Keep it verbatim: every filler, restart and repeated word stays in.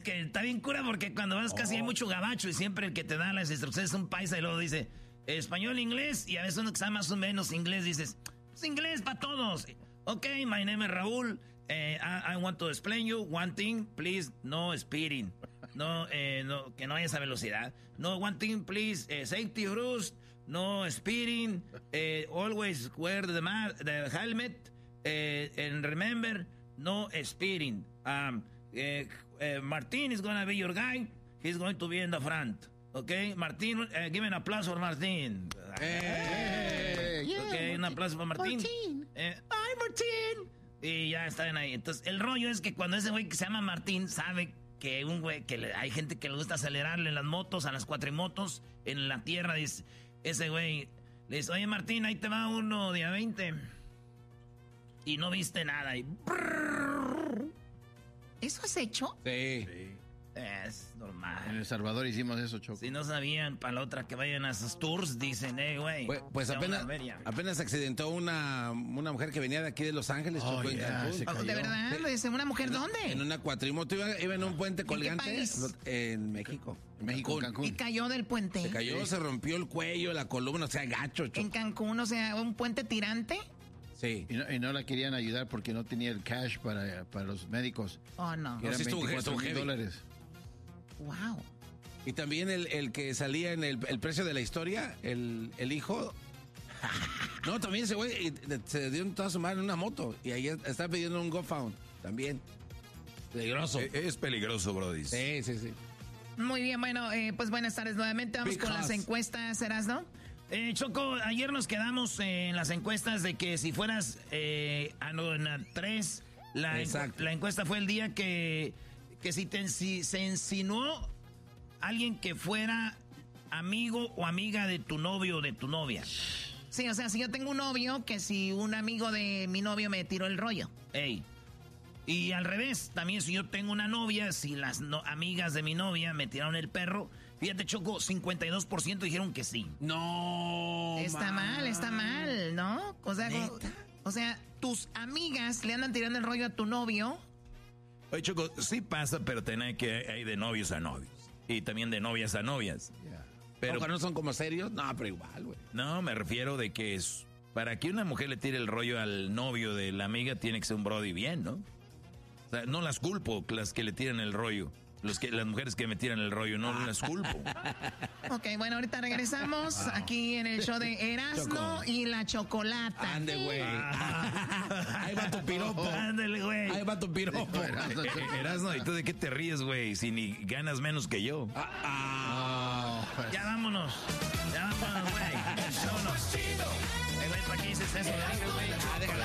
Que está bien cura porque cuando vas casi oh. hay mucho gabacho y siempre el que te da las instrucciones es un paisa y luego dice español, inglés, y a veces uno que sabe más o menos inglés dices, es inglés para todos. Ok, my name is Raúl, eh, I, I want to explain you one thing, please, no speeding. No, eh, no, que no haya esa velocidad. No, one thing, please, eh, safety rules, no speeding, eh, always wear the, ma- the helmet, eh, and remember, no speeding. Um, eh, eh, Martin is gonna be your guy, he's going to be in the front. Okay, Martín, uh, give an applause for Martín. Hey, yeah, okay, un aplauso para Martín. Martín. Eh, ¡Ay, Martín! Y ya están ahí. Entonces, el rollo es que cuando ese güey que se llama Martín sabe que un güey, que le, hay gente que le gusta acelerarle en las motos, a las cuatrimotos, en la tierra, dice, ese güey le dice, oye, Martín, ahí te va uno de a veinte. Y no viste nada. Y... ¿Eso has hecho? Sí. sí. Es normal. En El Salvador hicimos eso, Choco. Si no sabían, para la otra que vayan a esos tours, dicen, eh, güey. Pues, pues apenas, apenas accidentó una, una mujer que venía de aquí de Los Ángeles, oh, Choco, yeah, en Cancún. ¿De verdad? ¿Sí? ¿Una mujer en, dónde? En una cuatrimoto, iba, iba en un puente colgante. ¿En qué país? En México. En México, en Cancún. ¿Y cayó del puente? Se cayó, sí. Se rompió el cuello, la columna, o sea, gacho, Choco. ¿En Cancún, o sea, un puente tirante? Sí. Y no, y no la querían ayudar porque no tenía el cash para, para los médicos. Oh, no. Que eran veinticuatro mil dólares. Wow. Y también el, el que salía en el, el precio de la historia, el, el hijo. No, también ese güey se dio en toda su madre en una moto. Y ahí está pidiendo un GoFund también. Peligroso. Es, es peligroso, brody. Sí, sí, sí. Muy bien, bueno, eh, pues buenas tardes nuevamente. Vamos Big con house. Las encuestas, ¿Erasno? Eh, Choco, ayer nos quedamos eh, en las encuestas de que si fueras eh, a no, en a tres, la, encu- la encuesta fue el día que... que si, te, si se insinuó alguien que fuera amigo o amiga de tu novio o de tu novia. Sí, o sea, si yo tengo un novio, que si un amigo de mi novio me tiró el rollo. Ey. Y al revés, también si yo tengo una novia, si las no, amigas de mi novia me tiraron el perro, fíjate, Choco, cincuenta y dos por ciento dijeron que sí. No. Está mal, mal está mal, ¿no? O sea, como, o sea, tus amigas le andan tirando el rollo a tu novio. Oye, Choco, sí pasa, pero tenés que hay de novios a novios. Y también de novias a novias. Yeah. Pero ¿no, no son como serios? No, pero igual, güey. No, me refiero de que es, para que una mujer le tire el rollo al novio de la amiga, tiene que ser un brody bien, ¿no? O sea, no las culpo, las que le tiran el rollo. Los que, las mujeres que me tiran el rollo, no las culpo. Ok, bueno, ahorita regresamos aquí en el show de Erasno Choco. Y la Chocolata. Ande, güey. Ah. Ahí va tu piropo. Ándale, güey. Ahí va tu piropo. Erasno, ¿y tú de qué te ríes, güey? Si ni ganas menos que yo. Ah, ah. Oh, ya vámonos. Ya vámonos, güey. Vámonos. Eh, güey, ¿para qué dices eso?